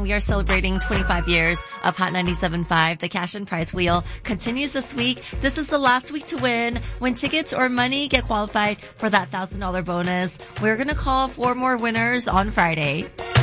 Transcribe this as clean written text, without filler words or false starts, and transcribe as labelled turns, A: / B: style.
A: we are celebrating 25 years of Hot 97.5. The cash and prize wheel continues this week. This is the last week to win. Win tickets or money, get qualified for that $1,000 bonus. We're going to call 4 more winners on Friday.